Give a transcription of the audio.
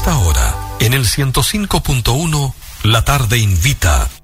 esta hora, en el 105.1, La Tarde Invita.